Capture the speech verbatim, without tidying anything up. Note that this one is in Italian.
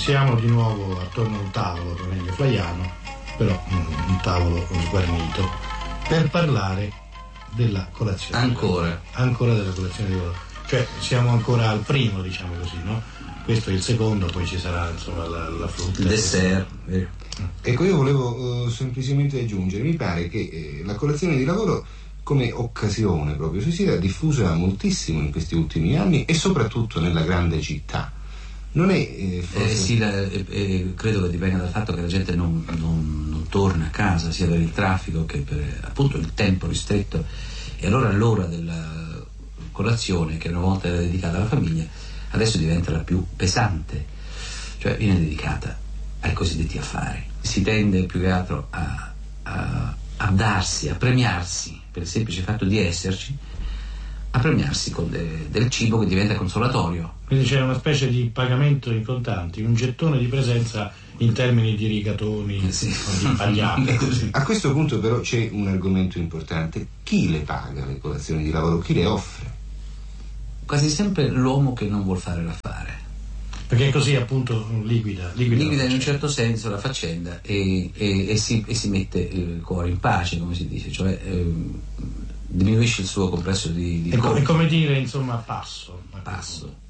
siamo di nuovo attorno a un tavolo Tonello Flaiano, però un, un tavolo sguarnito, per parlare della colazione. Ancora. Ancora della colazione di lavoro. Cioè siamo ancora al primo, diciamo così, no? Questo è il secondo, poi ci sarà insomma la, la frutta. Il dessert. Eh. Ecco, io volevo uh, semplicemente aggiungere, mi pare che eh, la colazione di lavoro come occasione proprio si sia diffusa moltissimo in questi ultimi anni e soprattutto nella grande città. Non è eh, forse... eh, sì, la, eh, eh, credo che dipenga dal fatto che la gente non, non, non torna a casa sia per il traffico che per appunto il tempo ristretto, e allora l'ora della colazione, che una volta era dedicata alla famiglia, adesso diventa la più pesante, cioè viene dedicata ai cosiddetti affari. Si tende più che altro a, a, a darsi, a premiarsi per il semplice fatto di esserci, a premiarsi con de, del cibo che diventa consolatorio. Quindi c'è una specie di pagamento in contanti, un gettone di presenza in termini di rigatoni, eh sì. o di pagliate. Così. A questo punto però c'è un argomento importante: chi le paga le colazioni di lavoro? Chi le offre? Quasi sempre l'uomo che non vuol fare l'affare. Perché così appunto liquida. Liquida, liquida in un certo senso la faccenda e, e, e, si, e si mette il cuore in pace, come si dice, cioè eh, diminuisce il suo complesso di, di è, co- è come dire insomma passo. passo.